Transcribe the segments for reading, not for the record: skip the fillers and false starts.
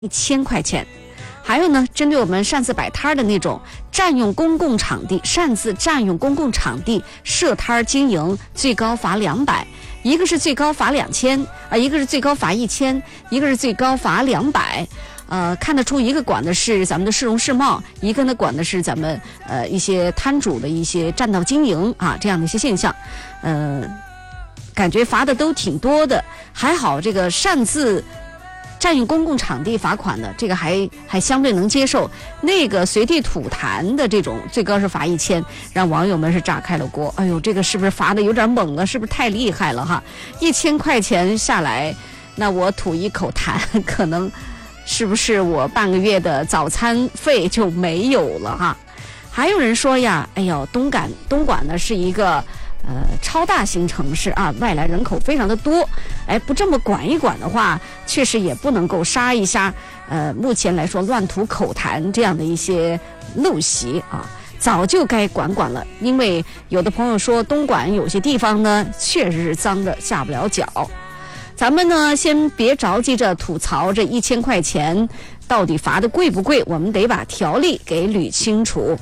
1000块钱。还有呢，针对我们擅自摆摊的那种占用公共场地、擅自占用公共场地设摊经营，最高罚200，一个是最高罚2000一个是最高罚1000，一个是最高罚200。看得出一个管的是咱们的市容市貌，一个呢管的是咱们一些摊主的一些占道经营啊这样的一些现象，感觉罚的都挺多的。还好这个擅自占用公共场地罚款的这个还相对能接受，那个随地吐痰的这种最高是罚1000，让网友们是炸开了锅。哎呦，这个是不是罚的有点猛了？是不是太厉害了哈？1000块钱下来，那我吐一口痰，可能是不是我半个月的早餐费就没有了哈？还有人说呀，哎呦，东莞呢是一个超大型城市啊，外来人口非常的多，不这么管一管的话，确实也不能够杀一杀目前来说乱吐口痰这样的一些陋习啊，早就该管了。因为有的朋友说东莞有些地方呢确实是脏的下不了脚。咱们呢先别着急着吐槽这1000块钱到底罚的贵不贵，我们得把条例给捋清楚。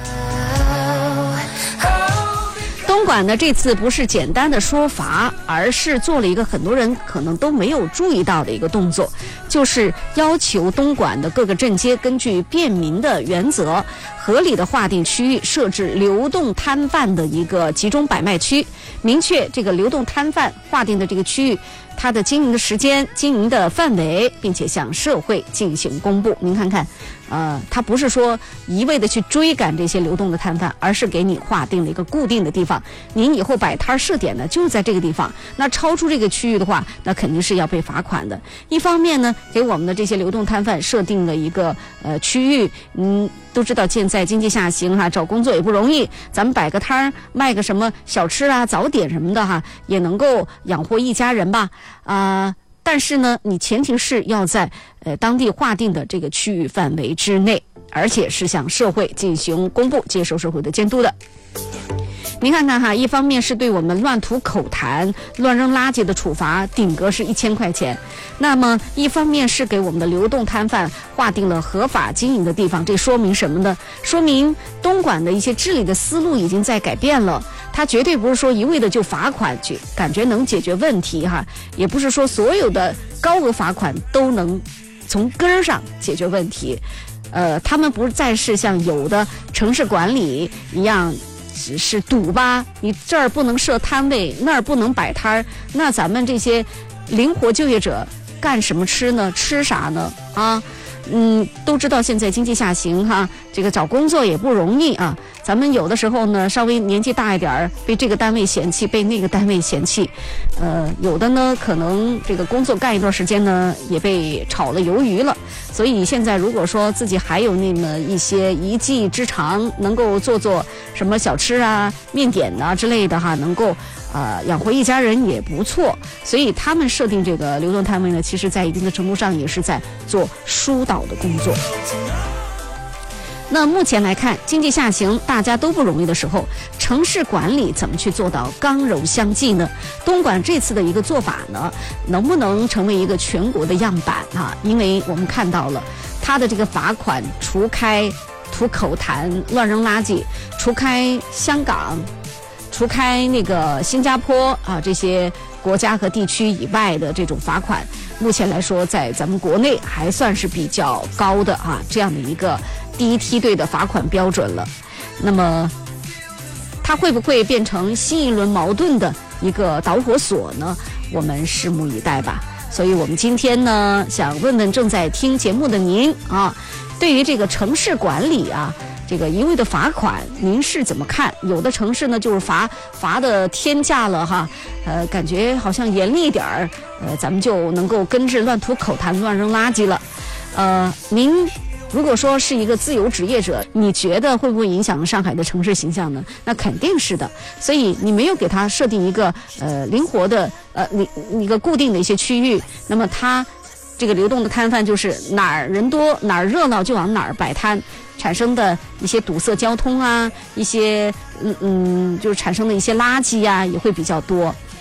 东莞呢这次不是简单的说罚，而是做了一个很多人可能都没有注意到的一个动作，就是要求东莞的各个镇街根据便民的原则，合理的划定区域，设置流动摊贩的一个集中摆卖区，明确这个流动摊贩划定的这个区域它的经营的时间、经营的范围，并且向社会进行公布。您看看它不是说一味的去追赶这些流动的摊贩，而是给你划定了一个固定的地方，您以后摆摊设点呢就是在这个地方，那超出这个区域的话，那肯定是要被罚款的。一方面呢，给我们的这些流动摊贩设定了一个区域，都知道现在经济下行哈，找工作也不容易，咱们摆个摊儿卖个什么小吃啊、早点什么的哈，也能够养活一家人吧但是呢，你前提是要在当地划定的这个区域范围之内，而且是向社会进行公布，接受社会的监督的。您看看哈，一方面是对我们乱吐口痰、乱扔垃圾的处罚，顶格是1000块钱；那么一方面是给我们的流动摊贩划定了合法经营的地方，这说明什么呢？说明东莞的一些治理的思路已经在改变了。它绝对不是说一味的就罚款，感觉能解决问题哈，也不是说所有的高额罚款都能从根儿上解决问题。他们不再是像有的城市管理一样。只是赌吧，你这儿不能设摊位，那儿不能摆摊儿，那咱们这些灵活就业者干什么吃呢？吃啥呢？都知道现在经济下行哈，这个找工作也不容易啊。咱们有的时候呢，稍微年纪大一点儿，被这个单位嫌弃，被那个单位嫌弃，有的呢可能这个工作干一段时间呢，也被炒了鱿鱼了。所以现在如果说自己还有那么一些一技之长，能够做什么小吃啊、面点啊之类的哈，能够养活一家人也不错。所以他们设定这个流动摊位呢，其实在一定的程度上也是在做疏导的工作。那目前来看，经济下行大家都不容易的时候，城市管理怎么去做到刚柔相济呢？东莞这次的一个做法呢，能不能成为一个全国的样板啊？因为我们看到了它的这个罚款，除开吐口痰、乱扔垃圾，除开香港，除开那个新加坡这些国家和地区以外的这种罚款，目前来说在咱们国内还算是比较高的这样的一个第一梯队的罚款标准了。那么它会不会变成新一轮矛盾的一个导火索呢？我们拭目以待吧。所以我们今天呢，想问问正在听节目的您对于这个城市管理这个一味的罚款，您是怎么看？有的城市呢就是罚的天价了哈，感觉好像严厉一点儿，咱们就能够根治乱吐口痰、乱扔垃圾了。您如果说是一个自由职业者，你觉得会不会影响上海的城市形象呢？那肯定是的。所以你没有给它设定一个灵活的一个固定的一些区域，那么它这个流动的摊贩就是哪儿人多哪儿热闹就往哪儿摆摊，产生的一些堵塞交通一些就是产生的一些垃圾也会比较多。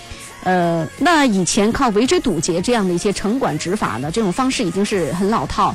那以前靠围追堵截这样的一些城管执法的这种方式已经是很老套，